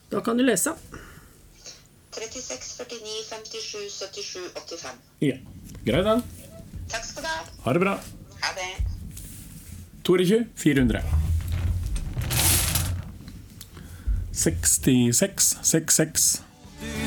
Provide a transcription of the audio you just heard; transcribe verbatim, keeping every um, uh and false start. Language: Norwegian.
Da kan du lese. trettiseks, førtini, femtisju, syttisju, åttifem. Ja, greit den. Takk skal du ha. Ha det bra. Ha det. tjueto, fire hundre. sekstiseks, sekstiseks.